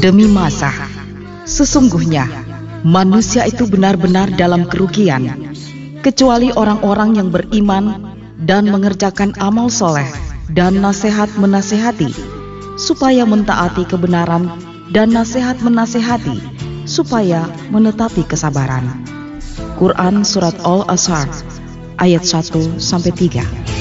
demi masa. Sesungguhnya manusia itu benar-benar dalam kerugian, kecuali orang-orang yang beriman dan mengerjakan amal soleh dan nasihat menasehati, supaya mentaati kebenaran, dan nasihat menasehati, supaya menetapi kesabaran. Quran Surat Al-Asr ayat 1-3.